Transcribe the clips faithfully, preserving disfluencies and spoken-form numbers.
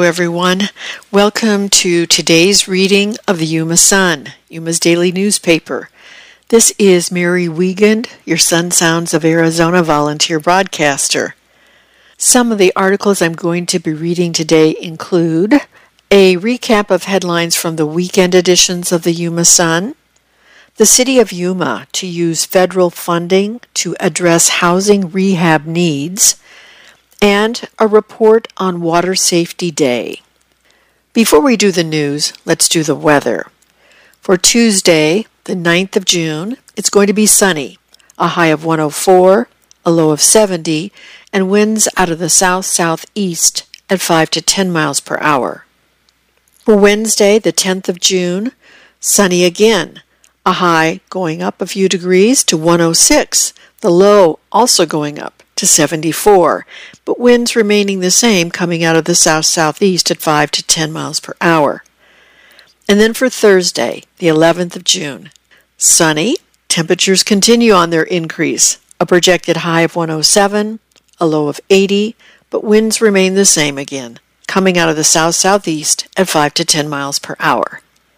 everyone. Welcome to today's reading of the Yuma Sun, Yuma's daily newspaper. This is Mary Wiegand, your Sun Sounds of Arizona volunteer broadcaster. Some of the articles I'm going to be reading today include a recap of headlines from the weekend editions of the Yuma Sun, the city of Yuma to use federal funding to address housing rehab needs, and a report on Water Safety Day. Before we do the news, let's do the weather. For Tuesday, the ninth of June, it's going to be sunny, a high of one oh four, a low of seventy, and winds out of the south-southeast at five to ten miles per hour. For Wednesday, the tenth of June, sunny again, a high going up a few degrees to one oh six, the low also going up to seventy-four, but winds remaining the same coming out of the south-southeast at five to ten miles per hour. And then for Thursday, the eleventh of June, sunny, temperatures continue on their increase, a projected high of one oh seven, a low of eighty, but winds remain the same again, coming out of the south-southeast at five to ten miles per hour.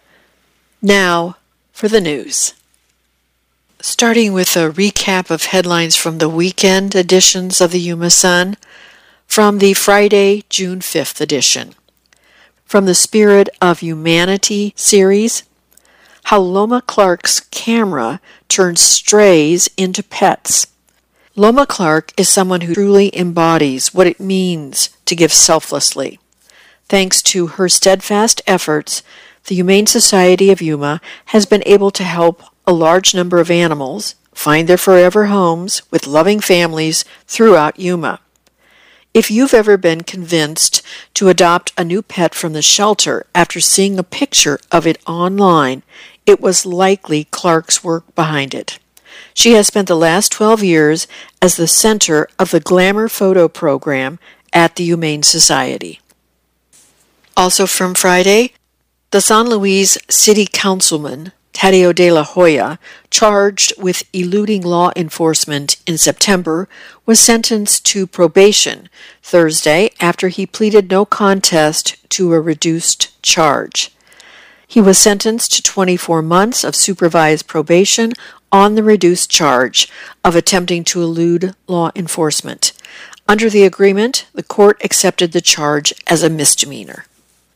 Now for the news. Starting with a recap of headlines from the weekend editions of the Yuma Sun, from the Friday, June fifth edition. From the Spirit of Humanity series, how Loma Clark's camera turns strays into pets. Loma Clark is someone who truly embodies what it means to give selflessly. Thanks to her steadfast efforts, the Humane Society of Yuma has been able to help a large number of animals find their forever homes with loving families throughout Yuma. If you've ever been convinced to adopt a new pet from the shelter after seeing a picture of it online, it was likely Clark's work behind it. She has spent the last twelve years as the center of the Glamour Photo Program at the Humane Society. Also from Friday, the San Luis City Councilman Tadeo de la Hoya, charged with eluding law enforcement in September, was sentenced to probation Thursday after he pleaded no contest to a reduced charge. He was sentenced to twenty-four months of supervised probation on the reduced charge of attempting to elude law enforcement. Under the agreement, the court accepted the charge as a misdemeanor.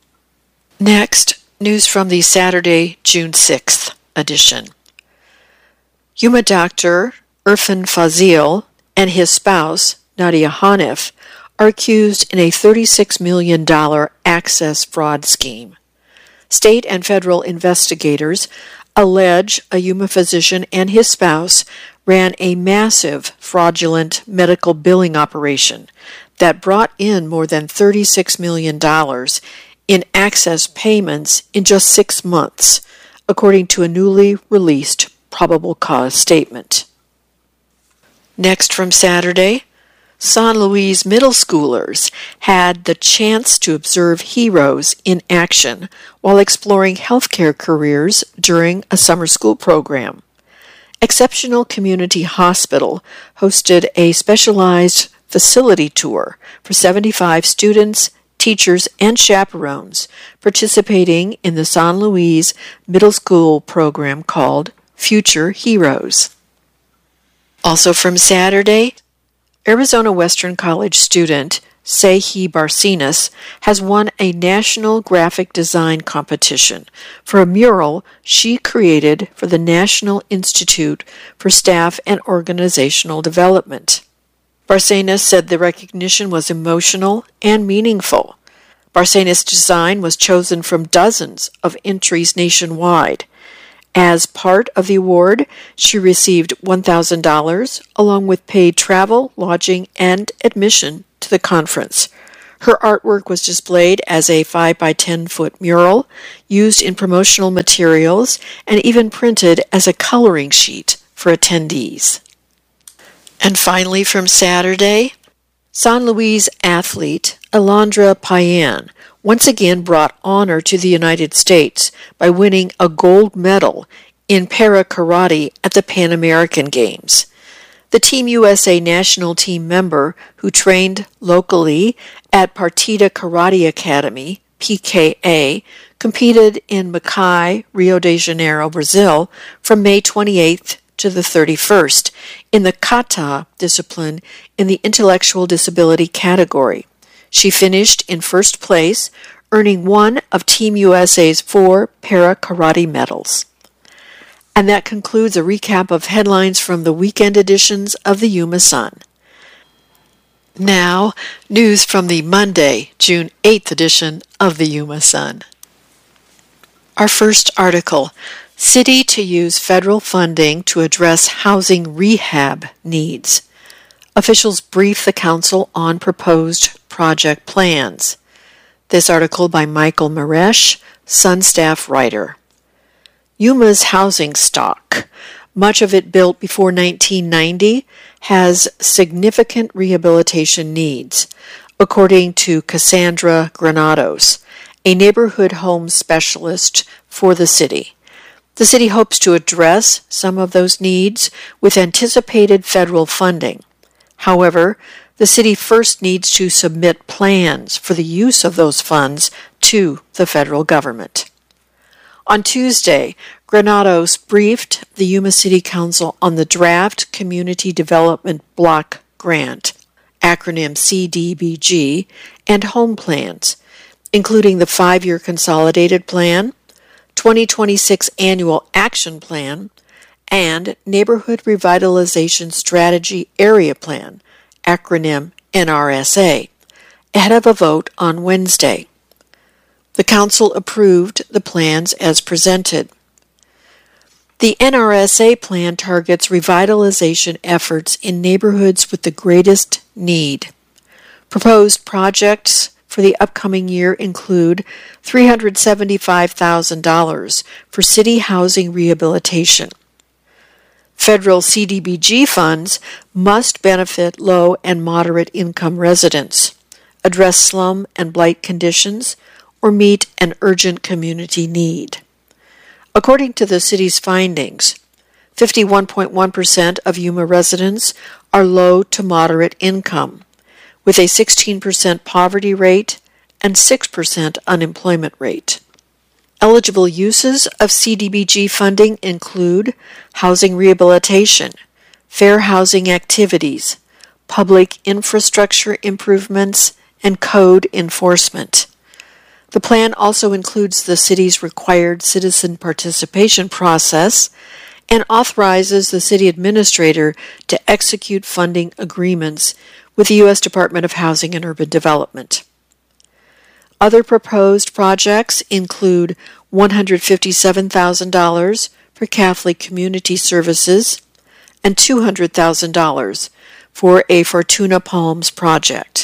Next, news from the Saturday, June sixth edition. Yuma doctor Irfan Fazil and his spouse, Nadia Hanif, are accused in a thirty-six million dollars access fraud scheme. State and federal investigators allege a Yuma physician and his spouse ran a massive fraudulent medical billing operation that brought in more than thirty-six million dollars in access payments in just six months, according to a newly released probable cause statement. Next from Saturday, San Luis middle schoolers had the chance to observe heroes in action while exploring healthcare careers during a summer school program. Exceptional Community Hospital hosted a specialized facility tour for seventy-five students, teachers, and chaperones participating in the San Luis Middle School program called Future Heroes. Also from Saturday, Arizona Western College student Sehi Barcenas has won a national graphic design competition for a mural she created for the National Institute for Staff and Organizational Development. Barcenas said the recognition was emotional and meaningful. Barcenas' design was chosen from dozens of entries nationwide. As part of the award, she received one thousand dollars along with paid travel, lodging, and admission to the conference. Her artwork was displayed as a five by ten foot mural, used in promotional materials, and even printed as a coloring sheet for attendees. And finally from Saturday, San Luis athlete Alondra Payan once again brought honor to the United States by winning a gold medal in para karate at the Pan American Games. The Team U S A national team member who trained locally at Partida Karate Academy, P K A, competed in Macaé, Rio de Janeiro, Brazil, from May twenty-eighth to the thirty-first in the kata discipline in the intellectual disability category. She finished in first place, earning one of Team U S A's four para-karate medals. And that concludes a recap of headlines from the weekend editions of the Yuma Sun. Now, news from the Monday, June eighth edition of the Yuma Sun. Our first article, City to use federal funding to address housing rehab needs. Officials brief the council on proposed project plans. This article by Michael Maresh, Sun staff writer. Yuma's housing stock, much of it built before nineteen ninety, has significant rehabilitation needs, according to Cassandra Granados, a neighborhood home specialist for the city. The city hopes to address some of those needs with anticipated federal funding. However, the city first needs to submit plans for the use of those funds to the federal government. On Tuesday, Granados briefed the Yuma City Council on the Draft Community Development Block Grant, acronym C D B G, and home plans, including the five-year Consolidated Plan, twenty twenty-six Annual Action Plan, and Neighborhood Revitalization Strategy Area Plan, acronym N R S A, ahead of a vote on Wednesday. The Council approved the plans as presented. The N R S A plan targets revitalization efforts in neighborhoods with the greatest need. Proposed projects for the upcoming year include three hundred seventy-five thousand dollars for city housing rehabilitation. Federal C D B G funds must benefit low and moderate income residents, address slum and blight conditions, or meet an urgent community need. According to the city's findings, fifty-one point one percent of Yuma residents are low to moderate income, with a sixteen percent poverty rate and six percent unemployment rate. Eligible uses of C D B G funding include housing rehabilitation, fair housing activities, public infrastructure improvements, and code enforcement. The plan also includes the city's required citizen participation process and authorizes the city administrator to execute funding agreements with the U S Department of Housing and Urban Development. Other proposed projects include one hundred fifty-seven thousand dollars for Catholic Community Services and two hundred thousand dollars for a Fortuna Palms project.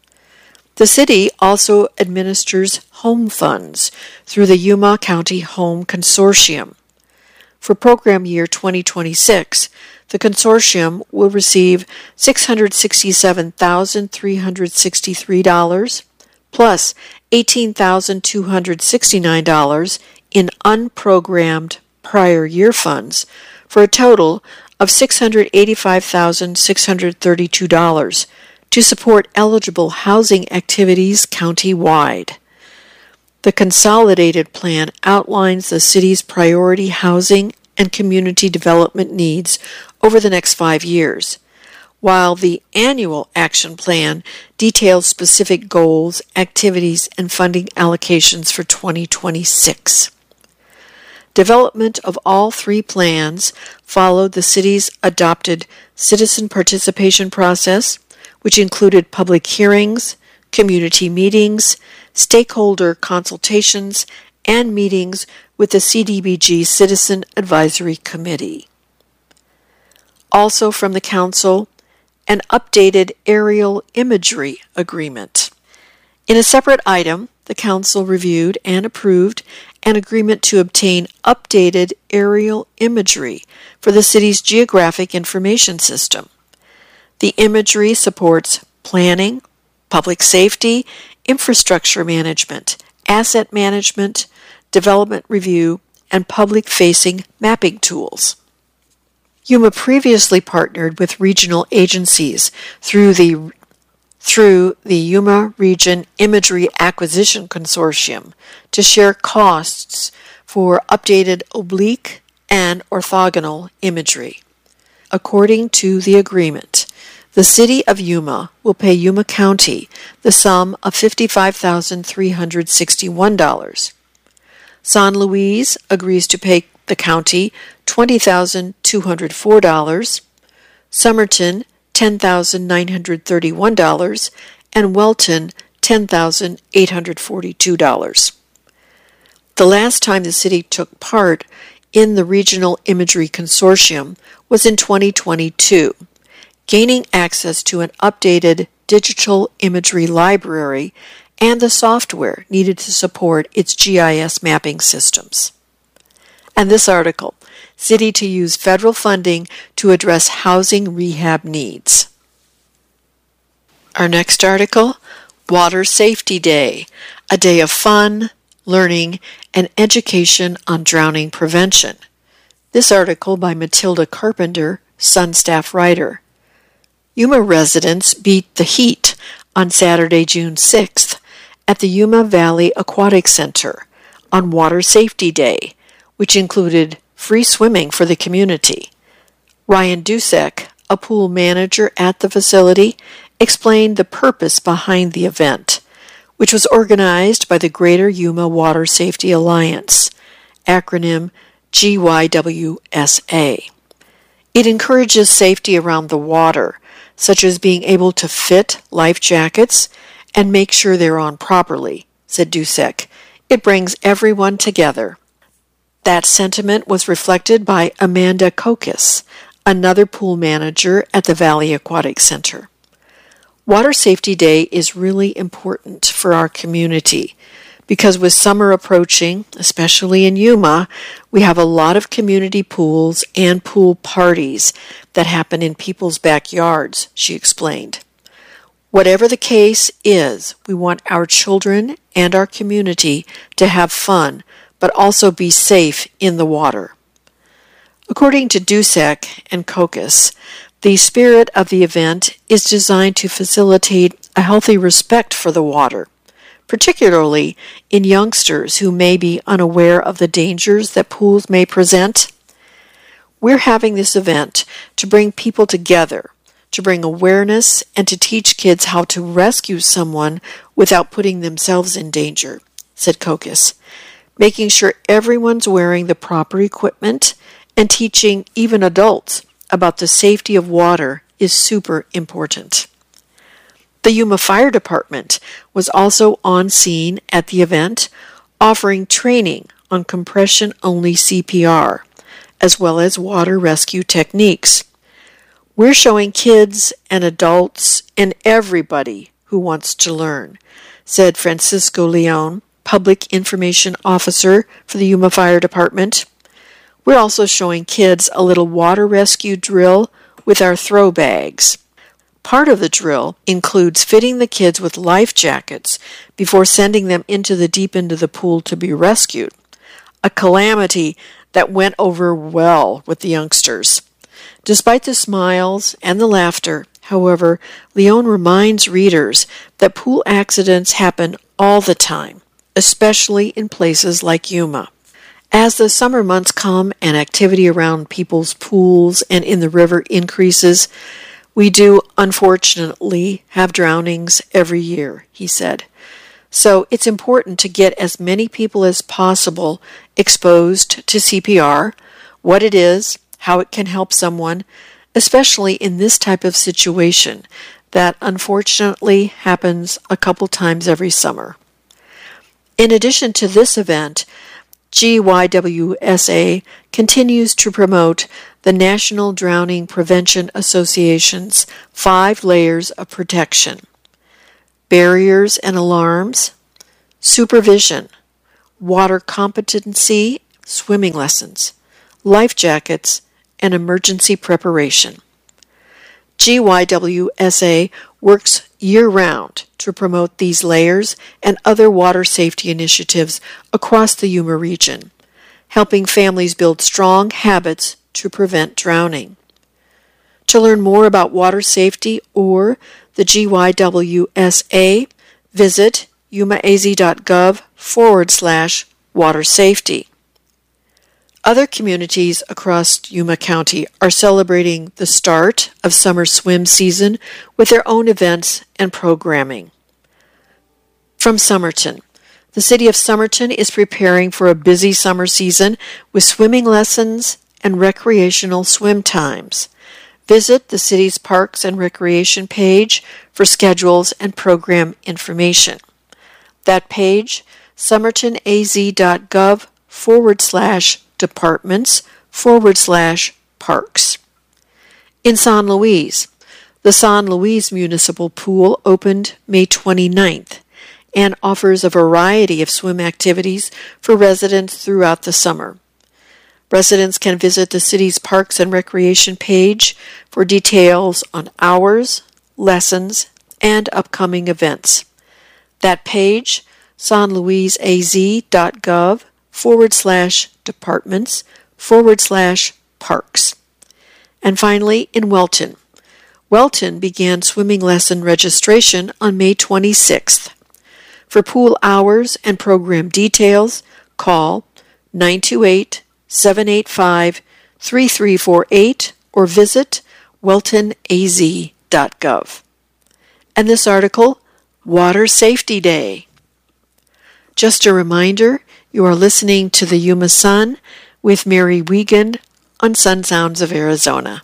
The city also administers home funds through the Yuma County Home Consortium. For program year twenty twenty-six, the consortium will receive six hundred sixty-seven thousand three hundred sixty-three dollars plus eighteen thousand two hundred sixty-nine dollars in unprogrammed prior year funds for a total of six hundred eighty-five thousand six hundred thirty-two dollars to support eligible housing activities county-wide. The Consolidated Plan outlines the city's priority housing and community development needs over the next five years, while the Annual Action Plan details specific goals, activities, and funding allocations for twenty twenty-six. Development of all three plans followed the city's adopted citizen participation process, which included public hearings, community meetings, stakeholder consultations, and meetings with the C D B G Citizen Advisory Committee. Also from the Council, an updated aerial imagery agreement. In a separate item, the Council reviewed and approved an agreement to obtain updated aerial imagery for the city's geographic information system. The imagery supports planning, public safety, infrastructure management, asset management, development review, and public-facing mapping tools. Yuma previously partnered with regional agencies through the through the Yuma Region Imagery Acquisition Consortium to share costs for updated oblique and orthogonal imagery. According to the agreement, the City of Yuma will pay Yuma County the sum of fifty-five thousand three hundred sixty-one dollars. San Luis agrees to pay the county twenty thousand two hundred four dollars, Somerton ten thousand nine hundred thirty-one dollars, and Welton ten thousand eight hundred forty-two dollars. The last time the city took part in the Regional Imagery Consortium was in twenty twenty-two, gaining access to an updated digital imagery library and the software needed to support its G I S mapping systems. And this article, City to use federal funding to address housing rehab needs. Our next article, Water Safety Day, a day of fun, learning, and education on drowning prevention. This article by Matilda Carpenter, Sun staff writer. Yuma residents beat the heat on Saturday, June sixth, at the Yuma Valley Aquatic Center on Water Safety Day, which included free swimming for the community. Ryan Dusek, a pool manager at the facility, explained the purpose behind the event, which was organized by the Greater Yuma Water Safety Alliance, acronym G Y W S A. It encourages safety around the water, such as being able to fit life jackets and make sure they're on properly, said Dusek. It brings everyone together. That sentiment was reflected by Amanda Kokis, another pool manager at the Valley Aquatic Center. Water Safety Day is really important for our community because with summer approaching, especially in Yuma, we have a lot of community pools and pool parties that happen in people's backyards, she explained. Whatever the case is, we want our children and our community to have fun, but also be safe in the water. According to Dusek and Kokis, the spirit of the event is designed to facilitate a healthy respect for the water, particularly in youngsters who may be unaware of the dangers that pools may present. We're having this event to bring people together, to bring awareness, and to teach kids how to rescue someone without putting themselves in danger, said Kokis, making sure everyone's wearing the proper equipment and teaching even adults about the safety of water is super important. The Yuma Fire Department was also on scene at the event, offering training on compression-only C P R, as well as water rescue techniques. We're showing kids and adults and everybody who wants to learn, said Francisco Leon, Public Information Officer for the Yuma Fire Department. We're also showing kids a little water rescue drill with our throw bags. Part of the drill includes fitting the kids with life jackets before sending them into the deep end of the pool to be rescued, a calamity that went over well with the youngsters. Despite the smiles and the laughter, however, Leon reminds readers that pool accidents happen all the time, especially in places like Yuma. As the summer months come and activity around people's pools and in the river increases, we do, unfortunately, have drownings every year, he said. So it's important to get as many people as possible exposed to C P R, what it is, how it can help someone, especially in this type of situation that unfortunately happens a couple times every summer. In addition to this event, G Y W S A continues to promote the National Drowning Prevention Association's five layers of protection: barriers and alarms, supervision, water competency, swimming lessons, life jackets, and emergency preparation. G Y W S A works year-round to promote these layers and other water safety initiatives across the Yuma region, helping families build strong habits to prevent drowning. To learn more about water safety or the G Y W S A, visit yumaaz.gov forward slash water safety. Other communities across Yuma County are celebrating the start of summer swim season with their own events and programming. From Somerton, the city of Somerton is preparing for a busy summer season with swimming lessons and recreational swim times. Visit the city's Parks and Recreation page for schedules and program information. That page, somertonaz.gov forward slash departments forward slash parks. In San Luis, the San Luis Municipal Pool opened May twenty-ninth and offers a variety of swim activities for residents throughout the summer. Residents can visit the city's Parks and Recreation page for details on hours, lessons, and upcoming events. That page, sanluisaz.gov forward slash departments forward slash parks. And finally, in Welton. Welton began swimming lesson registration on May twenty-sixth. For pool hours and program details, call nine two eight, seven eight five, three three four eight or visit welton a z dot gov. And this article, Water Safety Day. Just a reminder, you are listening to the Yuma Sun with Mary Wiegand on Sun Sounds of Arizona.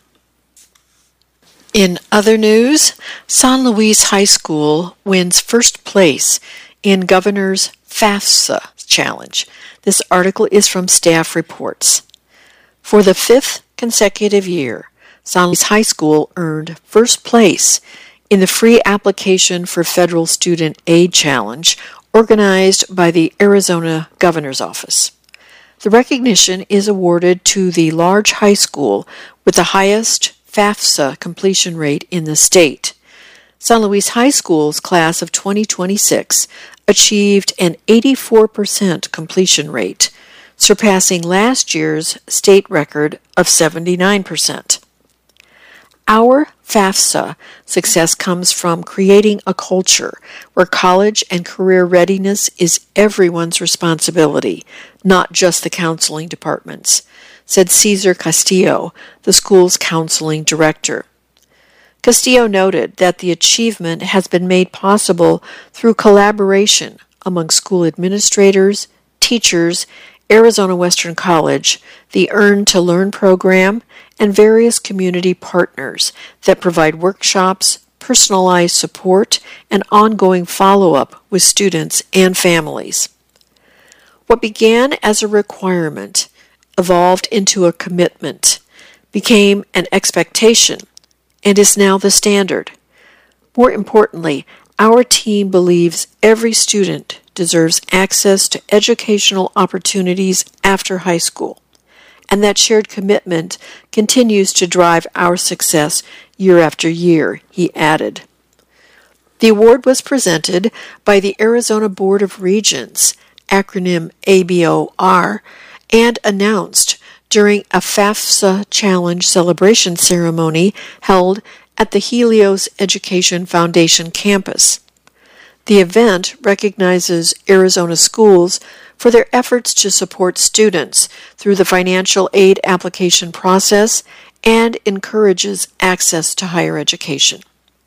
In other news, San Luis High School wins first place in Governor's FAFSA Challenge. This article is from Staff Reports. For the fifth consecutive year, San Luis High School earned first place in the free application for Federal Student Aid Challenge organized by the Arizona Governor's Office. The recognition is awarded to the large high school with the highest FAFSA completion rate in the state. San Luis High School's class of twenty twenty-six achieved an eighty-four percent completion rate, surpassing last year's state record of seventy-nine percent. Our FAFSA success comes from creating a culture where college and career readiness is everyone's responsibility, not just the counseling department's, said Cesar Castillo, the school's counseling director. Castillo noted that the achievement has been made possible through collaboration among school administrators, teachers, Arizona Western College, the Earn to Learn program, and various community partners that provide workshops, personalized support, and ongoing follow-up with students and families. What began as a requirement evolved into a commitment, became an expectation, and is now the standard. More importantly, our team believes every student deserves access to educational opportunities after high school, and that shared commitment continues to drive our success year after year, he added. The award was presented by the Arizona Board of Regents, acronym A B O R, and announced during a FAFSA Challenge celebration ceremony held at the Helios Education Foundation campus. The event recognizes Arizona schools for their efforts to support students through the financial aid application process and encourages access to higher education.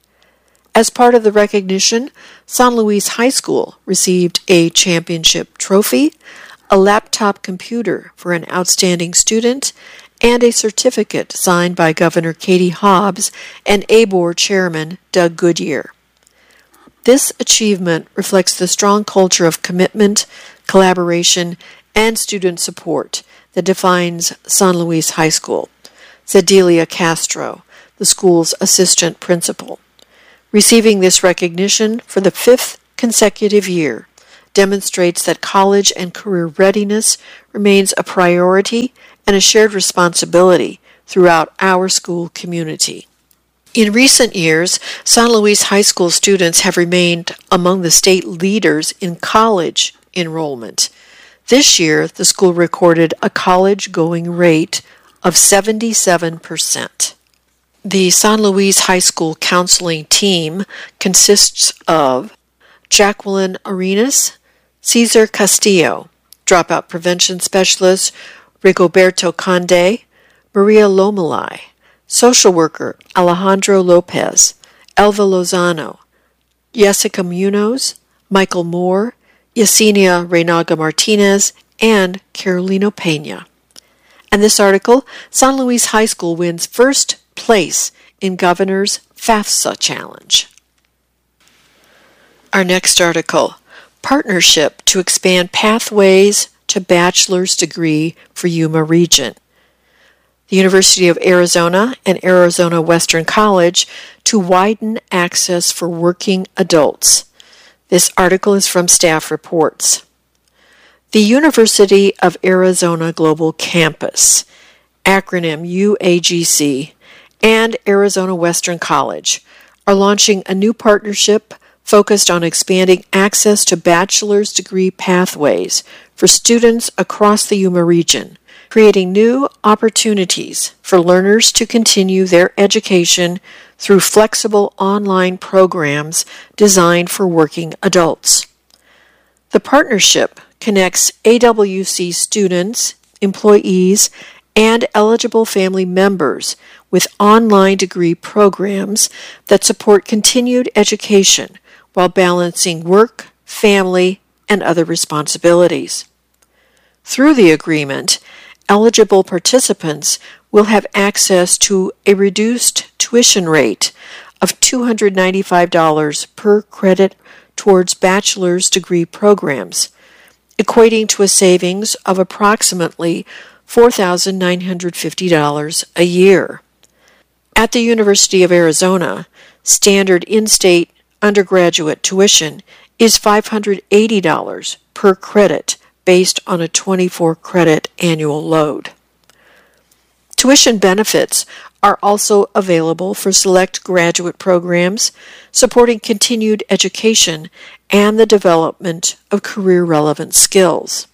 As part of the recognition, San Luis High School received a championship trophy, a laptop computer for an outstanding student, and a certificate signed by Governor Katie Hobbs and A B O R Chairman Doug Goodyear. This achievement reflects the strong culture of commitment, collaboration, and student support that defines San Luis High School, said Delia Castro, the school's assistant principal. Receiving this recognition for the fifth consecutive year demonstrates that college and career readiness remains a priority and a shared responsibility throughout our school community. In recent years, San Luis High School students have remained among the state leaders in college enrollment. This year, the school recorded a college-going rate of seventy-seven percent. The San Luis High School counseling team consists of Jacqueline Arenas, Cesar Castillo, dropout prevention specialist Rigoberto Conde, Maria Lomelai, social worker Alejandro Lopez, Elva Lozano, Jessica Munoz, Michael Moore, Yesenia Reynaga Martinez, and Carolina Pena. And this article, San Luis High School wins first place in Governor's FAFSA Challenge. Our next article, Partnership to Expand Pathways to Bachelor's Degree for Yuma Region. The University of Arizona and Arizona Western College to widen access for working adults. This article is from Staff Reports. The University of Arizona Global Campus, acronym U A G C, and Arizona Western College are launching a new partnership focused on expanding access to bachelor's degree pathways for students across the Yuma region, creating new opportunities for learners to continue their education through flexible online programs designed for working adults. The partnership connects A W C students, employees, and eligible family members with online degree programs that support continued education while balancing work, family, and other responsibilities. Through the agreement, eligible participants will have access to a reduced tuition rate of two hundred ninety-five dollars per credit towards bachelor's degree programs, equating to a savings of approximately four thousand nine hundred fifty dollars a year. At the University of Arizona, standard in-state undergraduate tuition is five hundred eighty dollars per credit based on a twenty-four credit annual load. Tuition benefits are also available for select graduate programs supporting continued education and the development of career-relevant skills.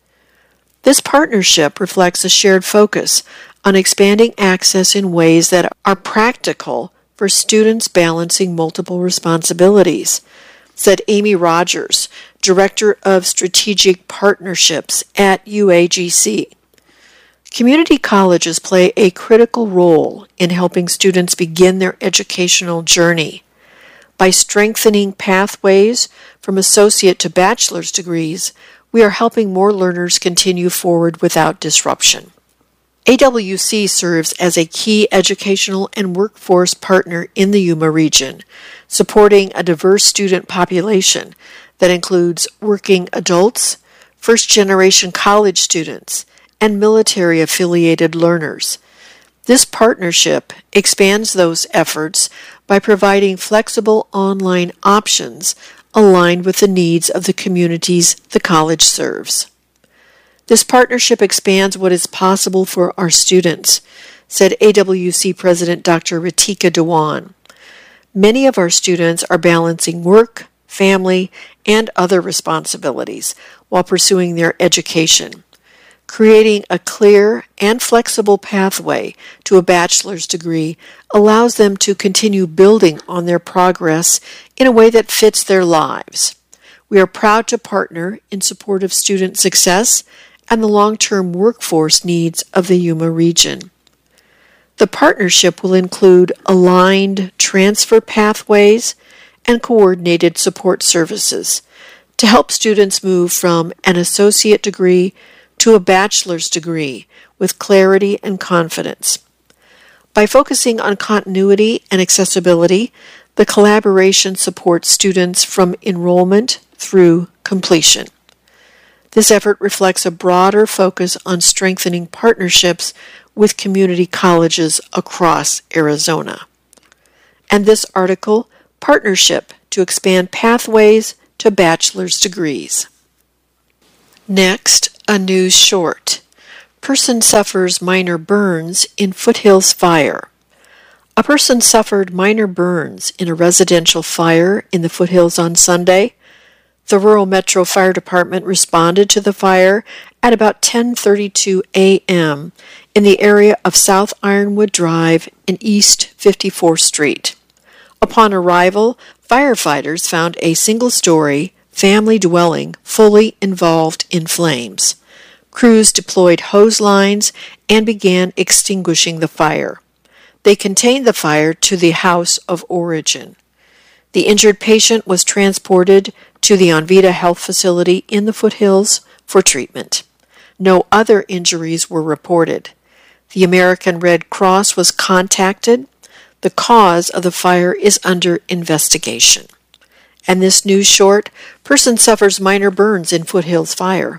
This partnership reflects a shared focus on expanding access in ways that are practical for students balancing multiple responsibilities, said Amy Rogers, Director of Strategic Partnerships at U A G C. Community colleges play a critical role in helping students begin their educational journey. By strengthening pathways from associate to bachelor's degrees, we are helping more learners continue forward without disruption. A W C serves as a key educational and workforce partner in the Yuma region, supporting a diverse student population that includes working adults, first-generation college students, and military-affiliated learners. This partnership expands those efforts by providing flexible online options aligned with the needs of the communities the college serves. This partnership expands what is possible for our students, said A W C President Doctor Ritika Dewan. Many of our students are balancing work, family, and other responsibilities while pursuing their education. Creating a clear and flexible pathway to a bachelor's degree allows them to continue building on their progress in a way that fits their lives. We are proud to partner in support of student success and the long-term workforce needs of the Yuma region. The partnership will include aligned transfer pathways and coordinated support services to help students move from an associate degree to a bachelor's degree with clarity and confidence. By focusing on continuity and accessibility, the collaboration supports students from enrollment through completion. This effort reflects a broader focus on strengthening partnerships with community colleges across Arizona. And this article, Partnership to Expand Pathways to Bachelor's Degrees. Next, a news short. Person suffers minor burns in Foothills fire. A person suffered minor burns in a residential fire in the Foothills on Sunday. The Rural Metro Fire Department responded to the fire at about ten thirty-two a.m. in the area of South Ironwood Drive and East fifty-fourth Street. Upon arrival, firefighters found a single-story family dwelling fully involved in flames. Crews deployed hose lines and began extinguishing the fire. They contained the fire to the house of origin. The injured patient was transported to the Onvita Health Facility in the foothills for treatment. No other injuries were reported. The American Red Cross was contacted. The cause of the fire is under investigation. And this news short, person suffers minor burns in foothills fire.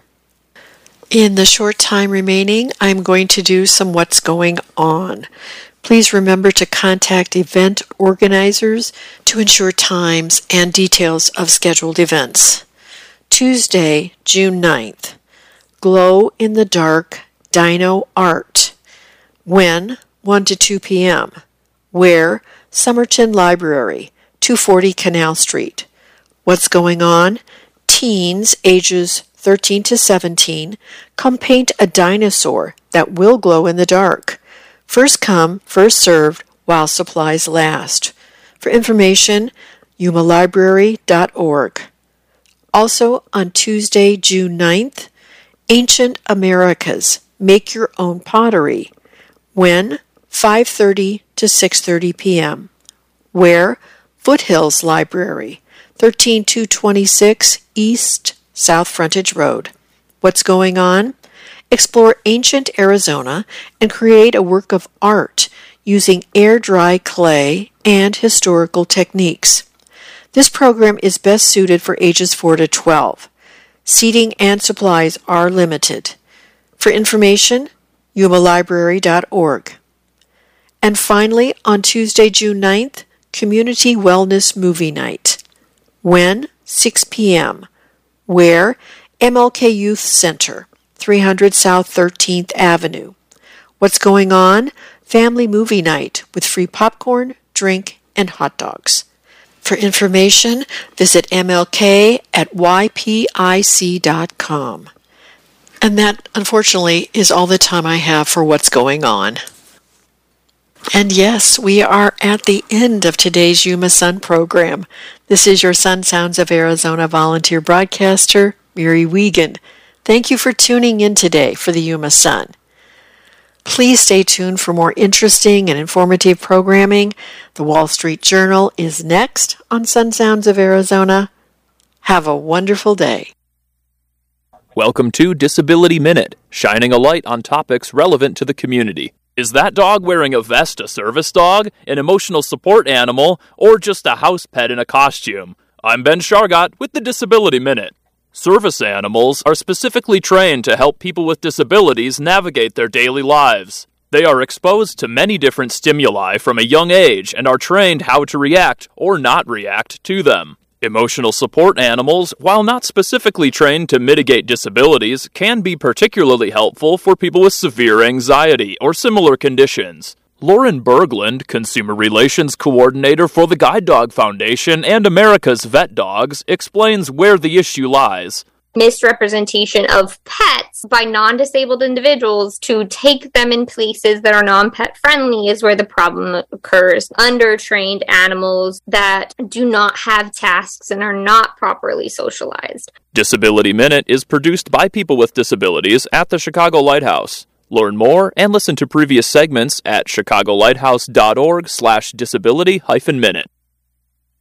In the short time remaining, I'm going to do some what's going on. Please remember to contact event organizers to ensure times and details of scheduled events. Tuesday, June ninth, Glow in the Dark Dino Art. When? one to two p.m. Where? Somerton Library, two forty Canal Street. What's going on? Teens ages thirteen to seventeen come paint a dinosaur that will glow in the dark. First come, first served, while supplies last. For information, yuma library dot org. Also on Tuesday, June ninth, Ancient Americas, Make Your Own Pottery. When? five thirty to six thirty p.m. Where? Foothills Library, thirteen two twenty-six East South Frontage Road. What's going on? Explore ancient Arizona and create a work of art using air-dry clay and historical techniques. This program is best suited for ages four to twelve. Seating and supplies are limited. For information, yuma library dot org. And finally, on Tuesday, June ninth, Community Wellness Movie Night. When? six p.m. Where? M L K Youth Center, three hundred South thirteenth Avenue. What's going on? Family movie night with free popcorn, drink, and hot dogs. For information, visit M L K at y p i c dot com. And that, unfortunately, is all the time I have for what's going on. And yes, we are at the end of today's Yuma Sun program. This is your Sun Sounds of Arizona volunteer broadcaster, Mary Wiegand. Thank you for tuning in today for the Yuma Sun. Please stay tuned for more interesting and informative programming. The Wall Street Journal is next on Sun Sounds of Arizona. Have a wonderful day. Welcome to Disability Minute, shining a light on topics relevant to the community. Is that dog wearing a vest a service dog, an emotional support animal, or just a house pet in a costume? I'm Ben Shargott with the Disability Minute. Service animals are specifically trained to help people with disabilities navigate their daily lives. They are exposed to many different stimuli from a young age and are trained how to react or not react to them. Emotional support animals, while not specifically trained to mitigate disabilities, can be particularly helpful for people with severe anxiety or similar conditions. Lauren Berglund, Consumer Relations Coordinator for the Guide Dog Foundation and America's Vet Dogs, explains where the issue lies. Misrepresentation of pets by non-disabled individuals to take them in places that are non-pet friendly is where the problem occurs. Undertrained animals that do not have tasks and are not properly socialized. Disability Minute is produced by people with disabilities at the Chicago Lighthouse. Learn more and listen to previous segments at chicago lighthouse dot org slash disability hyphen minute.